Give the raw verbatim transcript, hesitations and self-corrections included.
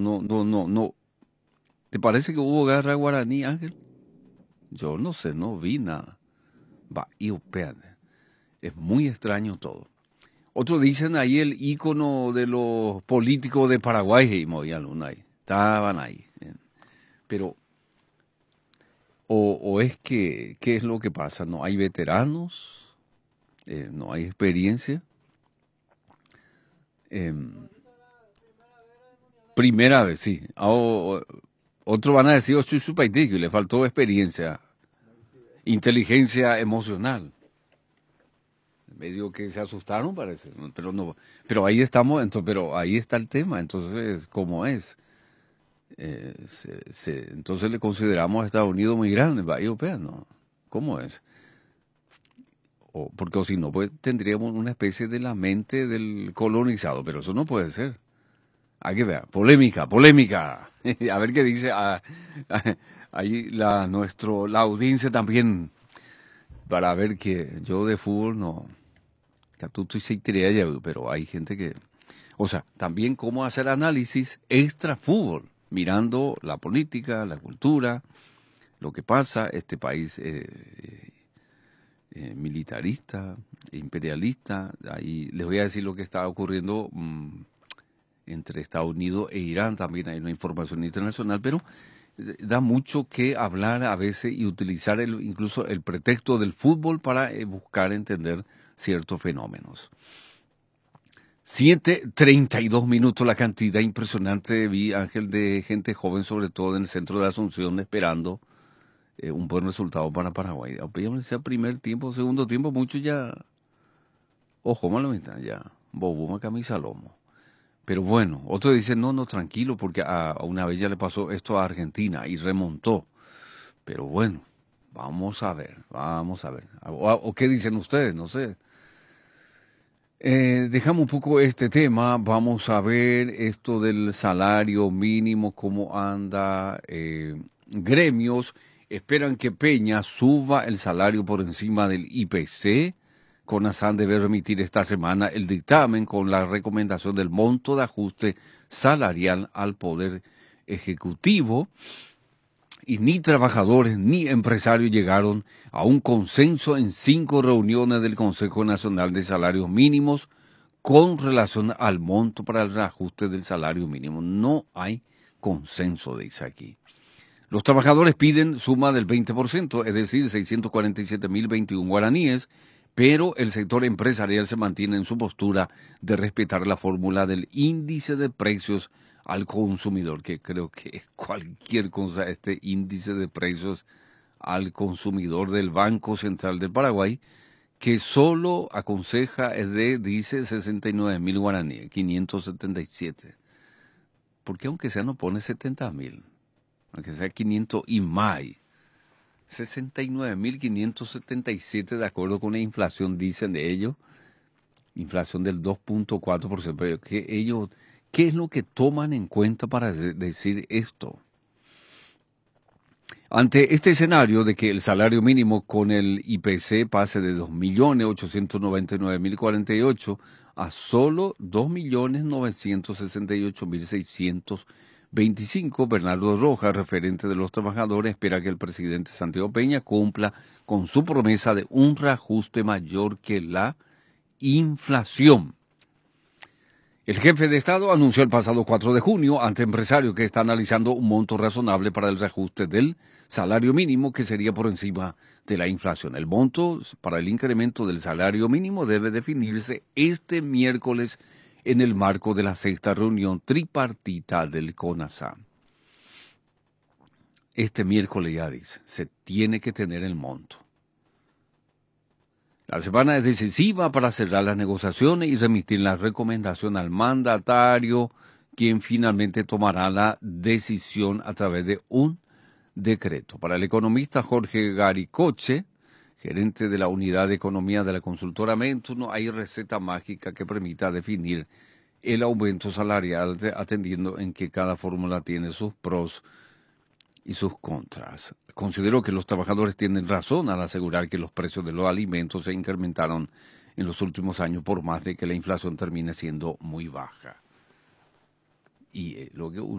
no, no, no, no. ¿Te parece que hubo guerra guaraní, Ángel? Yo no sé, no vi nada. Va, y espérate. Es muy extraño todo. Otros dicen ahí el ícono de los políticos de Paraguay, y movían uno ahí. Estaban ahí. eh. Pero, o, o es que, ¿qué es lo que pasa? No hay veteranos, eh, no hay experiencia. Eh, primera vez, sí. Ah, o- o- otros van a decir, oh, soy su paitico, y le faltó experiencia, inteligencia emocional. Medio que se asustaron, parece, ¿no? Pero no, pero ahí estamos, entonces, pero ahí está el tema, entonces, ¿cómo es? Eh, se- se- entonces le consideramos a Estados Unidos muy grande, Bahía Europea, ¿no? ¿Cómo es? O, porque o si no, pues tendríamos una especie de la mente del colonizado, pero eso no puede ser. Hay que ver, polémica, polémica. A ver qué dice ah, ah, ahí la, nuestro, la audiencia también, para ver que yo de fútbol no, que tú tú sí te diría, pero hay gente que, o sea, también cómo hacer análisis extra fútbol, mirando la política, la cultura, lo que pasa, este país eh, eh, eh, militarista, imperialista, ahí les voy a decir lo que está ocurriendo mm, entre Estados Unidos e Irán, también hay una información internacional, pero eh, da mucho que hablar a veces y utilizar el, incluso el pretexto del fútbol para eh, buscar entender ciertos fenómenos. Siete treinta y dos minutos, la cantidad impresionante, vi, Ángel, de gente joven, sobre todo en el centro de Asunción, esperando eh, un buen resultado para Paraguay. Apenas sea primer tiempo, segundo tiempo, muchos ya, ojo, mala mitad, ya, Bobuma camisa lomo. Pero bueno, otros dicen, no, no, tranquilo, porque a, a una vez ya le pasó esto a Argentina y remontó. Pero bueno, vamos a ver, vamos a ver. O, o qué dicen ustedes, no sé. Eh, dejamos un poco este tema, vamos a ver esto del salario mínimo, cómo anda. Eh, gremios esperan que Peña suba el salario por encima del I P C. CONASAN debe remitir esta semana el dictamen con la recomendación del monto de ajuste salarial al Poder Ejecutivo. Y ni trabajadores ni empresarios llegaron a un consenso en cinco reuniones del Consejo Nacional de Salarios Mínimos con relación al monto para el reajuste del salario mínimo. No hay consenso, dice aquí. Los trabajadores piden suma del veinte por ciento, es decir, seiscientos cuarenta y siete mil veintiún guaraníes, pero el sector empresarial se mantiene en su postura de respetar la fórmula del índice de precios al consumidor, que creo que es cualquier cosa, este índice de precios al consumidor del Banco Central del Paraguay, que solo aconseja, es de, dice, sesenta y nueve mil guaraníes, quinientos setenta y siete. ¿Por qué aunque sea no pone setenta mil? Aunque sea quinientos y más. sesenta y nueve mil quinientos setenta y siete de acuerdo con la inflación, dicen de ellos. Inflación del dos punto cuatro por ciento. Pero ¿qué, ellos, ¿qué es lo que toman en cuenta para decir esto? Ante este escenario de que el salario mínimo con el I P C pase de dos millones ochocientos noventa y nueve mil cuarenta y ocho a solo dos millones novecientos sesenta y ocho mil seiscientos veinticinco, Bernardo Rojas, referente de los trabajadores, espera que el presidente Santiago Peña cumpla con su promesa de un reajuste mayor que la inflación. El jefe de Estado anunció el pasado cuatro de junio ante empresarios que está analizando un monto razonable para el reajuste del salario mínimo que sería por encima de la inflación. El monto para el incremento del salario mínimo debe definirse este miércoles en el marco de la sexta reunión tripartita del CONASAM. Este miércoles ya dice, se tiene que tener el monto. La semana es decisiva para cerrar las negociaciones y remitir la recomendación al mandatario, quien finalmente tomará la decisión a través de un decreto. Para el economista Jorge Garicoche, gerente de la Unidad de Economía de la consultora Mentus, no hay receta mágica que permita definir el aumento salarial, atendiendo en que cada fórmula tiene sus pros y sus contras. Considero que los trabajadores tienen razón al asegurar que los precios de los alimentos se incrementaron en los últimos años por más de que la inflación termine siendo muy baja. Y eh, lo que